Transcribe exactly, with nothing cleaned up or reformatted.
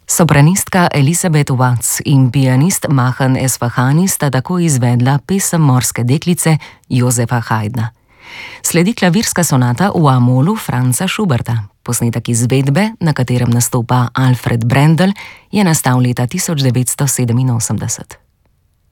Sopranistka Elisabeth Watts in pianist Mahan Esfahani sta tako izvedla pesem Morske deklice Josefa Haydna. Sledi klavirska sonata v A-molu Franza Schuberta. Posnetek izvedbe, na katerem nastopa Alfred Brendel, je nastal leta tisoč devetsto sedeminosemdeset.